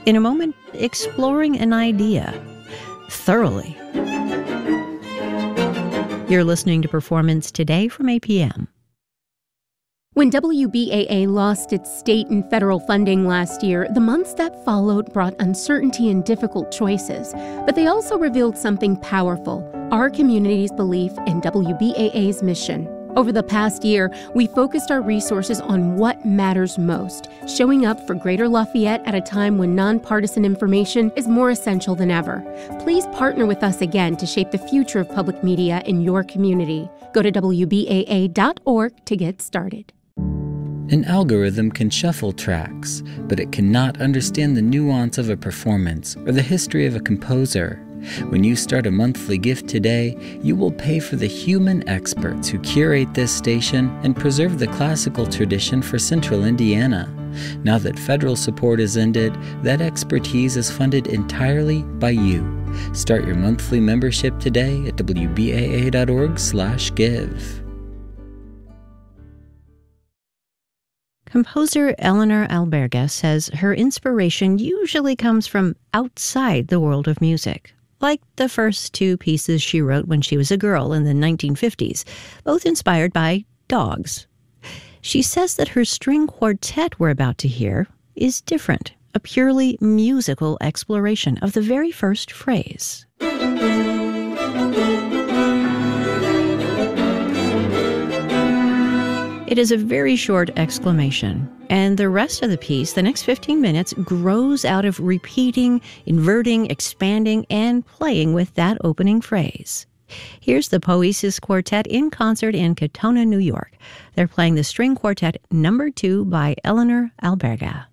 In a moment, exploring an idea thoroughly. You're listening to Performance Today from APM. When WBAA lost its state and federal funding last year, the months that followed brought uncertainty and difficult choices. But they also revealed something powerful: our community's belief in WBAA's mission. Over the past year, we focused our resources on what matters most, showing up for Greater Lafayette at a time when nonpartisan information is more essential than ever. Please partner with us again to shape the future of public media in your community. Go to WBAA.org to get started. An algorithm can shuffle tracks, but it cannot understand the nuance of a performance or the history of a composer. When you start a monthly gift today, you will pay for the human experts who curate this station and preserve the classical tradition for Central Indiana. Now that federal support has ended, that expertise is funded entirely by you. Start your monthly membership today at WBAA.org/give. Composer Eleanor Alberga says her inspiration usually comes from outside the world of music, like the first two pieces she wrote when she was a girl in the 1950s, both inspired by dogs. She says that her string quartet we're about to hear is different, a purely musical exploration of the very first phrase. It is a very short exclamation, and the rest of the piece, the next 15 minutes, grows out of repeating, inverting, expanding, and playing with that opening phrase. Here's the Poesis Quartet in concert in Katonah, New York. They're playing the String Quartet No. 2 by Eleanor Alberga.